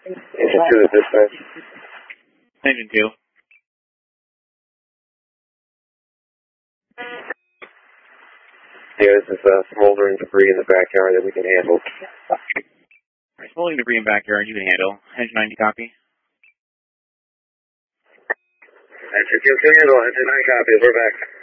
Engine 2 at dispatch. Engine 2. Yeah, this is smoldering debris in the backyard that we can handle. Smoldering debris in backyard you can handle. Engine 90 copy. Engine 2 can handle. Engine 9 copy. We're back.